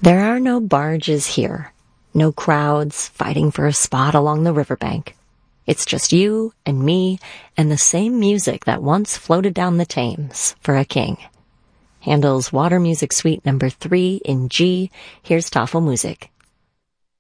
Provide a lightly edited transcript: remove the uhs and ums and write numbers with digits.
There are no barges here, no crowds fighting for a spot along the riverbank. It's just you and me and the same music that once floated down the Thames for a king. Handel's Water Music Suite No. 3 in G. Here's Tafelmusik.